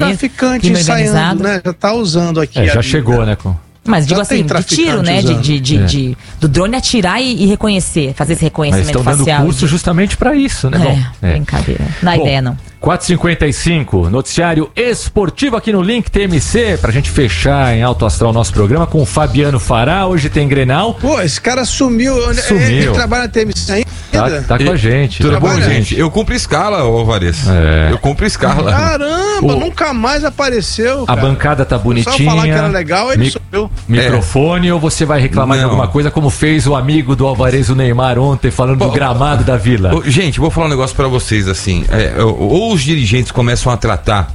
traficante ensaiando, né? Já tá usando aqui. Já chegou, né? Mas digo assim, de tiro, né? Do drone atirar e reconhecer, fazer esse reconhecimento facial. Mas estão dando curso justamente para isso, né? Brincadeira. Não há ideia, não. 4h55, noticiário esportivo aqui no Link TMC, pra gente fechar em alto astral o nosso programa com o Fabiano Fará. Hoje tem Grenal. Pô, esse cara sumiu. Ele trabalha na TMC ainda? Tá com a gente. Tudo bom, gente? Eu cumpro escala, Alvarez. Eu cumpro escala. Caramba, nunca mais apareceu, cara. A bancada tá bonitinha. Só falar que era legal, ele sumiu. Microfone, ou você vai reclamar de alguma coisa, como fez o amigo do Alvarez, o Neymar, ontem, falando do gramado da Vila? Gente, vou falar um negócio pra vocês, assim. Ou os dirigentes começam a tratar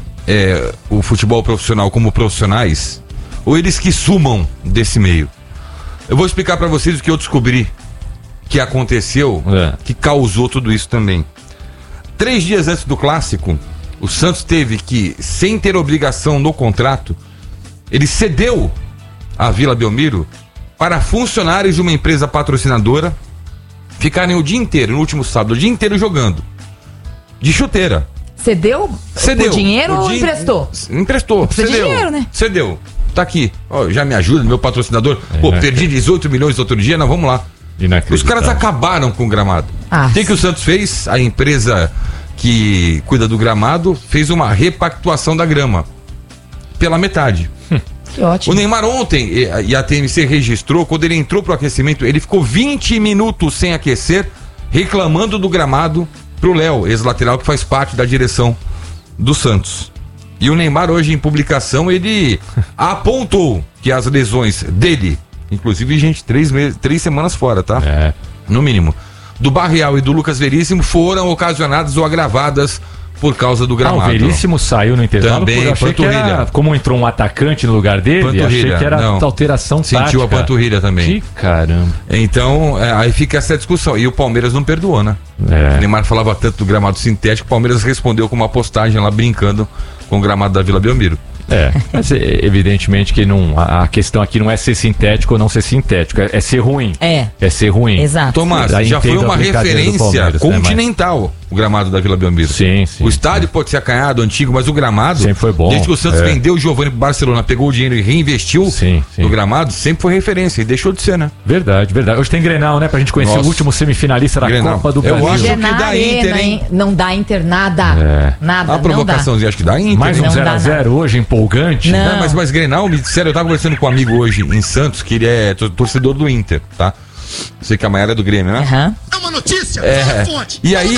o futebol profissional como profissionais, ou eles que sumam desse meio. Eu vou explicar pra vocês o que eu descobri que aconteceu, que causou tudo isso também. 3 dias antes do clássico, o Santos teve que, sem ter obrigação no contrato, ele cedeu a Vila Belmiro para funcionários de uma empresa patrocinadora ficarem o dia inteiro, no último sábado, o dia inteiro jogando de chuteira. Cedeu? Por dinheiro ou emprestou? Emprestou. Cedeu. Dinheiro, né? Cedeu. Tá aqui. Já me ajuda, meu patrocinador. Perdi 18 milhões outro dia, nós vamos lá. Os caras acabaram com o gramado. O que o Santos fez? A empresa que cuida do gramado fez uma repactuação da grama pela metade. Que ótimo. O Neymar ontem, e a TMC registrou, quando ele entrou pro aquecimento, ele ficou 20 minutos sem aquecer, reclamando do gramado pro Léo, ex-lateral, que faz parte da direção do Santos. E o Neymar hoje em publicação, ele apontou que as lesões dele, inclusive gente, 3 semanas fora, tá? No mínimo. Do Barreal e do Lucas Veríssimo foram ocasionadas ou agravadas por causa do gramado. O Veríssimo saiu no intervalo. Também, eu achei que era, como entrou um atacante no lugar dele, achei que era alteração tática. Sentiu a panturrilha também. Que caramba. Então, aí fica essa discussão. E o Palmeiras não perdoou, né? O Neymar falava tanto do gramado sintético, o Palmeiras respondeu com uma postagem lá brincando com o gramado da Vila Belmiro. Mas evidentemente que a questão aqui não é ser sintético ou não ser sintético, é ser ruim. É ser ruim. Exato. Tomás, já foi uma referência continental, o gramado da Vila Belmiro. Sim. O estádio pode ser acanhado, antigo, mas o gramado sempre foi bom. Desde que o Santos vendeu o Giovani pro Barcelona, pegou o dinheiro e reinvestiu no gramado, sempre foi referência e deixou de ser, né? Verdade. Hoje tem Grenal, né? Pra gente conhecer o último semifinalista da Copa do Brasil. Eu acho que dá Inter, hein? Não dá Inter nada. Nada. A provocaçãozinha, acho que dá Inter. Mais um 0x0 hoje, empolgante. Não. Mas Grenal, sério, eu tava conversando com um amigo hoje em Santos, que ele é torcedor do Inter, tá? Sei que a Maíra é do Grêmio, né? É uma notícia, fonte. E aí,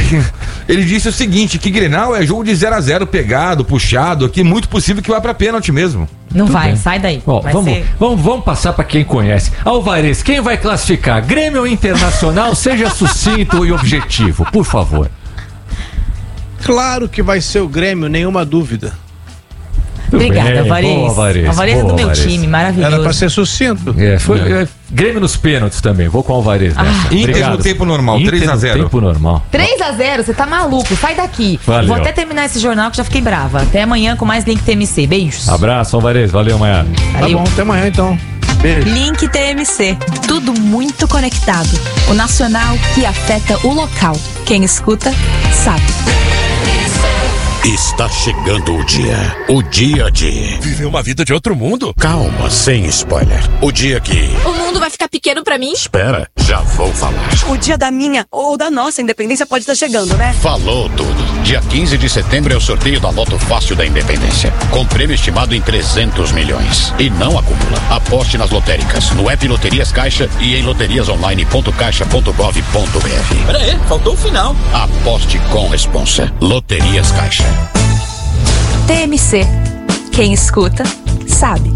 ele disse o seguinte, que Grenal é jogo de 0x0 pegado, puxado, aqui muito possível que vá pra pênalti mesmo. Não vai, sai daí. Vamos passar pra quem conhece. Alvarez, quem vai classificar? Grêmio ou Internacional? Seja sucinto e objetivo, por favor. Claro que vai ser o Grêmio, nenhuma dúvida. Obrigada, Alvarez. Alvarez é do meu time, maravilhoso. Era pra ser sucinto. Grêmio nos pênaltis também, vou com o Alvarez. Inter no tempo normal, 3x0. Tempo normal. 3x0, você tá maluco, sai daqui. Valeu. Vou até terminar esse jornal que já fiquei brava. Até amanhã com mais Link TMC. Beijos. Abraço, Alvarez. Valeu, Maiara. Tá bom, até amanhã então. Beijo. Link TMC. Tudo muito conectado. O nacional que afeta o local. Quem escuta, sabe. Está chegando o dia de viver uma vida de outro mundo. Calma, sem spoiler. O dia que o mundo vai ficar pequeno pra mim? Espera, já vou falar. O dia da minha ou da nossa independência pode estar chegando, né? Falou tudo. Dia 15 de setembro é o sorteio da Loto Fácil da Independência, com prêmio estimado em 300 milhões. E não acumula. Aposte nas lotéricas, no app Loterias Caixa e em loteriasonline.caixa.gov.br. Peraí, faltou o final. Aposte com responsa. Loterias Caixa. TMC. Quem escuta, sabe.